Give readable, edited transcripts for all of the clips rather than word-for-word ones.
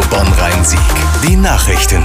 Bonn-Rhein-Sieg. Die Nachrichten.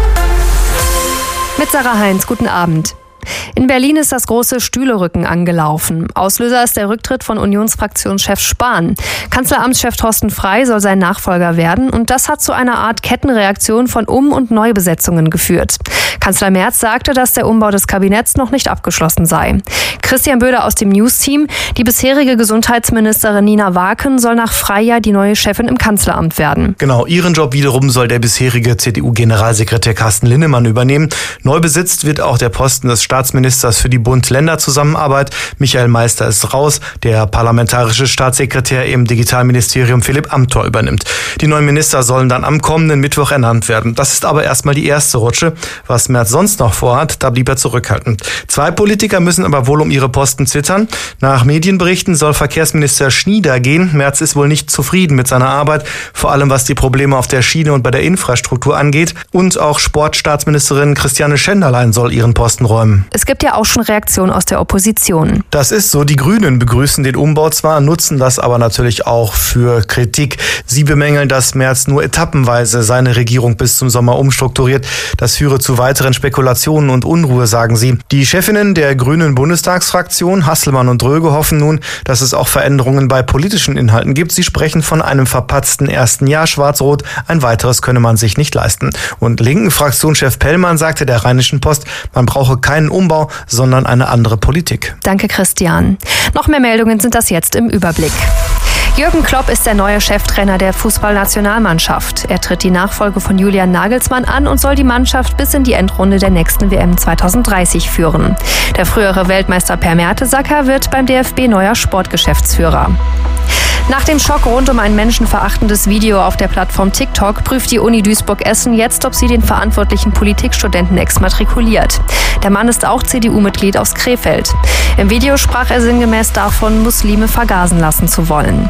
Mit Sarah Heinz, guten Abend. In Berlin ist das große Stühlerücken angelaufen. Auslöser ist der Rücktritt von Unionsfraktionschef Spahn. Kanzleramtschef Thorsten Frey soll sein Nachfolger werden und das hat zu einer Art Kettenreaktion von Um- und Neubesetzungen geführt. Kanzler Merz sagte, dass der Umbau des Kabinetts noch nicht abgeschlossen sei. Christian Böder aus dem News-Team: Die bisherige Gesundheitsministerin Nina Waken soll nach Frey ja die neue Chefin im Kanzleramt werden. Genau, ihren Job wiederum soll der bisherige CDU-Generalsekretär Carsten Linnemann übernehmen. Neu besetzt wird auch der Posten des Staatsministers für die Bund-Länder-Zusammenarbeit. Michael Meister ist raus. Der parlamentarische Staatssekretär im Digitalministerium Philipp Amthor übernimmt. Die neuen Minister sollen dann am kommenden Mittwoch ernannt werden. Das ist aber erstmal die erste Rutsche. Was Merz sonst noch vorhat, da blieb er zurückhaltend. 2 Politiker müssen aber wohl um ihre Posten zittern. Nach Medienberichten soll Verkehrsminister Schnieder gehen. Merz ist wohl nicht zufrieden mit seiner Arbeit, vor allem was die Probleme auf der Schiene und bei der Infrastruktur angeht. Und auch Sportstaatsministerin Christiane Schenderlein soll ihren Posten räumen. Es gibt ja auch schon Reaktionen aus der Opposition. Das ist so. Die Grünen begrüßen den Umbau zwar, nutzen das aber natürlich auch für Kritik. Sie bemängeln, dass Merz nur etappenweise seine Regierung bis zum Sommer umstrukturiert. Das führe zu weiteren Spekulationen und Unruhe, sagen sie. Die Chefinnen der Grünen Bundestagsfraktion, Hasselmann und Dröge, hoffen nun, dass es auch Veränderungen bei politischen Inhalten gibt. Sie sprechen von einem verpatzten ersten Jahr Schwarz-Rot. Ein weiteres könne man sich nicht leisten. Und linken Fraktionschef Pellmann sagte der Rheinischen Post, man brauche keinen Umbau, sondern eine andere Politik. Danke, Christian. Noch mehr Meldungen sind das jetzt im Überblick. Jürgen Klopp ist der neue Cheftrainer der Fußballnationalmannschaft. Er tritt die Nachfolge von Julian Nagelsmann an und soll die Mannschaft bis in die Endrunde der nächsten WM 2030 führen. Der frühere Weltmeister Per Mertesacker wird beim DFB neuer Sportgeschäftsführer. Nach dem Schock rund um ein menschenverachtendes Video auf der Plattform TikTok prüft die Uni Duisburg-Essen jetzt, ob sie den verantwortlichen Politikstudenten exmatrikuliert. Der Mann ist auch CDU-Mitglied aus Krefeld. Im Video sprach er sinngemäß davon, Muslime vergasen lassen zu wollen.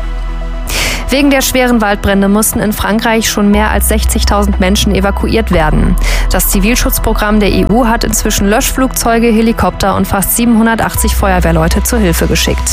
Wegen der schweren Waldbrände mussten in Frankreich schon mehr als 60.000 Menschen evakuiert werden. Das Zivilschutzprogramm der EU hat inzwischen Löschflugzeuge, Helikopter und fast 780 Feuerwehrleute zur Hilfe geschickt.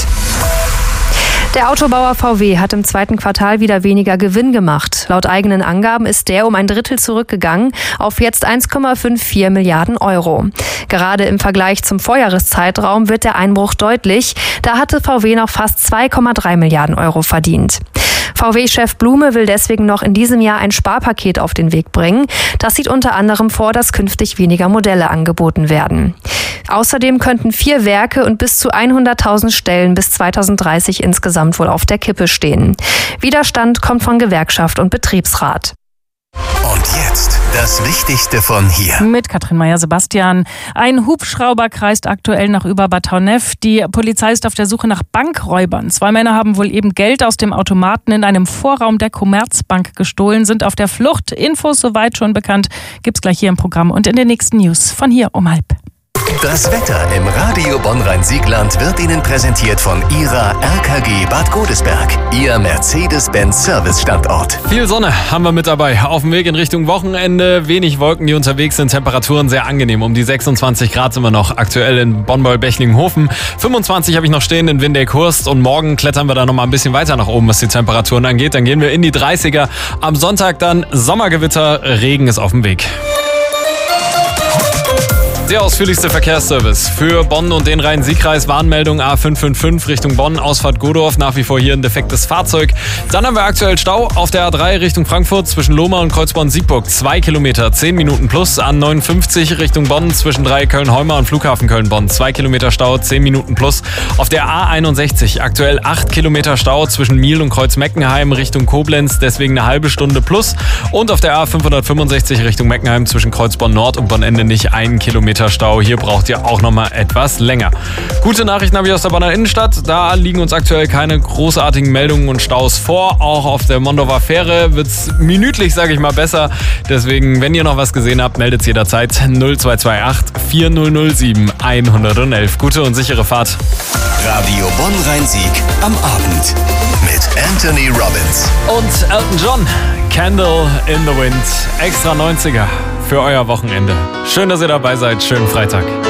Der Autobauer VW hat im zweiten Quartal wieder weniger Gewinn gemacht. Laut eigenen Angaben ist der um ein Drittel zurückgegangen auf jetzt 1,54 Milliarden Euro. Gerade im Vergleich zum Vorjahreszeitraum wird der Einbruch deutlich. Da hatte VW noch fast 2,3 Milliarden Euro verdient. VW-Chef Blume will deswegen noch in diesem Jahr ein Sparpaket auf den Weg bringen. Das sieht unter anderem vor, dass künftig weniger Modelle angeboten werden. Außerdem könnten 4 Werke und bis zu 100.000 Stellen bis 2030 insgesamt wohl auf der Kippe stehen. Widerstand kommt von Gewerkschaft und Betriebsrat. Und jetzt das Wichtigste von hier. Mit Katrin Meyer-Sebastian. Ein Hubschrauber kreist aktuell nach Über-Bad Honnef. Die Polizei ist auf der Suche nach Bankräubern. 2 Männer haben wohl eben Geld aus dem Automaten in einem Vorraum der Commerzbank gestohlen, sind auf der Flucht. Infos soweit schon bekannt. Gibt's gleich hier im Programm und in den nächsten News von hier um 12:30. Das Wetter im Radio Bonn-Rhein-Siegland wird Ihnen präsentiert von Ihrer RKG Bad Godesberg, Ihr Mercedes-Benz-Service-Standort. Viel Sonne haben wir mit dabei. Auf dem Weg in Richtung Wochenende. Wenig Wolken, die unterwegs sind. Temperaturen sehr angenehm. Um die 26 Grad sind wir noch aktuell in Bonn-Bechlinghofen. 25 habe ich noch stehen in Windeck-Hurst. Und morgen klettern wir da noch mal ein bisschen weiter nach oben, was die Temperaturen angeht. Dann gehen wir in die 30er. Am Sonntag dann Sommergewitter. Regen ist auf dem Weg. Der ausführlichste Verkehrsservice für Bonn und den Rhein-Sieg-Kreis. Warnmeldung A555 Richtung Bonn, Ausfahrt Godorf. Nach wie vor hier ein defektes Fahrzeug. Dann haben wir aktuell Stau auf der A3 Richtung Frankfurt zwischen Lohmar und Kreuzborn-Siegburg. 2 Kilometer, 10 Minuten plus. A59 Richtung Bonn zwischen 3 Köln-Heumar und Flughafen Köln-Bonn. 2 Kilometer Stau, 10 Minuten plus. Auf der A61 aktuell 8 Kilometer Stau zwischen Miel und Kreuz-Meckenheim Richtung Koblenz. Deswegen eine halbe Stunde plus. Und auf der A565 Richtung Meckenheim zwischen Kreuzborn Nord und Bonn-Ende nicht 1 Kilometer Stau. Hier braucht ihr auch noch mal etwas länger. Gute Nachrichten habe ich aus der Bonner Innenstadt. Da liegen uns aktuell keine großartigen Meldungen und Staus vor. Auch auf der Mondorfer Fähre wird es minütlich, sage ich mal, besser. Deswegen, wenn ihr noch was gesehen habt, meldet es jederzeit 0228 4007 111. Gute und sichere Fahrt. Radio Bonn-Rhein-Sieg am Abend mit Anthony Robbins und Elton John. Candle in the Wind. Extra 90er für euer Wochenende. Schön, dass ihr dabei seid. Schönen Freitag.